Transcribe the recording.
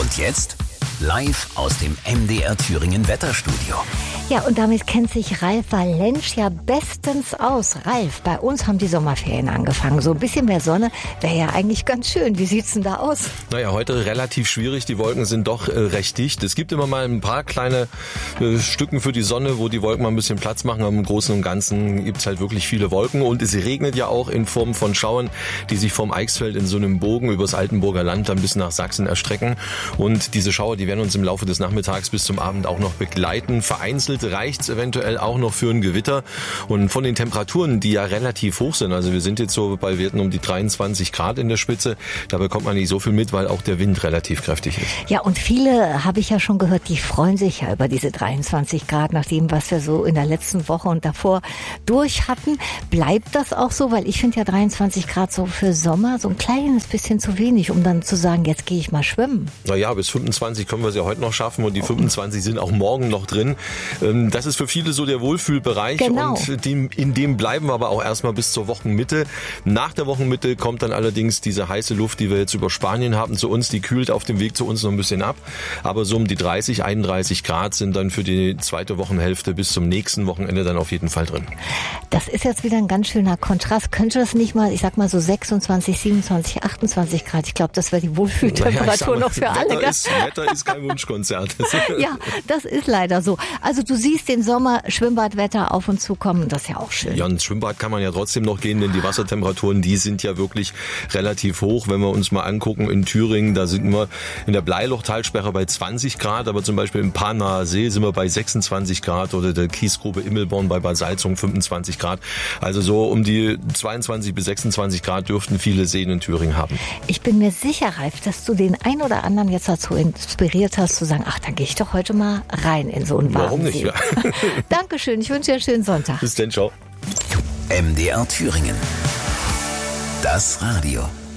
Und jetzt live aus dem MDR Thüringen Wetterstudio. Ja, und damit kennt sich Ralf Valensch ja bestens aus. Ralf, bei uns haben die Sommerferien angefangen. So ein bisschen mehr Sonne wäre ja eigentlich ganz schön. Wie sieht's denn da aus? Naja, heute relativ schwierig. Die Wolken sind doch recht dicht. Es gibt immer mal ein paar kleine Stücken für die Sonne, wo die Wolken mal ein bisschen Platz machen. Aber im Großen und Ganzen gibt's halt wirklich viele Wolken. Und es regnet ja auch in Form von Schauern, die sich vom Eichsfeld in so einem Bogen übers Altenburger Land dann bis nach Sachsen erstrecken. Und diese Schauer, die werden uns im Laufe des Nachmittags bis zum Abend auch noch begleiten. Vereinzelt reicht's eventuell auch noch für ein Gewitter. Und von den Temperaturen, die ja relativ hoch sind, also wir sind jetzt so bei Werten um die 23 Grad in der Spitze, da bekommt man nicht so viel mit, weil auch der Wind relativ kräftig ist. Ja, und viele, habe ich ja schon gehört, die freuen sich ja über diese 23 Grad, nach dem, was wir so in der letzten Woche und davor durch hatten. Bleibt das auch so? Weil ich finde ja 23 Grad so für Sommer so ein kleines bisschen zu wenig, um dann zu sagen, jetzt gehe ich mal schwimmen. Naja, bis 25 können wir es ja heute noch schaffen und die 25 sind auch morgen noch drin. Das ist für viele so der Wohlfühlbereich, genau. Und in dem bleiben wir aber auch erstmal bis zur Wochenmitte. Nach der Wochenmitte kommt dann allerdings diese heiße Luft, die wir jetzt über Spanien haben, zu uns. Die kühlt auf dem Weg zu uns noch ein bisschen ab. Aber so um die 30, 31 Grad sind dann für die zweite Wochenhälfte bis zum nächsten Wochenende dann auf jeden Fall drin. Das ist jetzt wieder ein ganz schöner Kontrast. Könnte das nicht mal, ich sag mal so 26, 27, 28 Grad? Ich glaube, das wäre die Wohlfühltemperatur noch für alle. Wetter ist kein Wunschkonzert. Ja, das ist leider so. Also du siehst den Sommer, Schwimmbadwetter auf uns zukommen, das ist ja auch schön. Ja, ins Schwimmbad kann man ja trotzdem noch gehen, denn die Wassertemperaturen, die sind ja wirklich relativ hoch. Wenn wir uns mal angucken, in Thüringen, da sind wir in der Bleilochtalsperre bei 20 Grad, aber zum Beispiel im Panaer See sind wir bei 26 Grad oder der Kiesgrube Immelborn bei Bad Salzung 25 Grad. Also so um die 22 bis 26 Grad dürften viele Seen in Thüringen haben. Ich bin mir sicher, Ralf, dass du den ein oder anderen jetzt dazu inspiriert hast, zu sagen, ach, da gehe ich doch heute mal rein in so einen warmen Warum nicht? See. Ja. Dankeschön, ich wünsche dir einen schönen Sonntag. Bis dann, ciao. MDR Thüringen. Das Radio.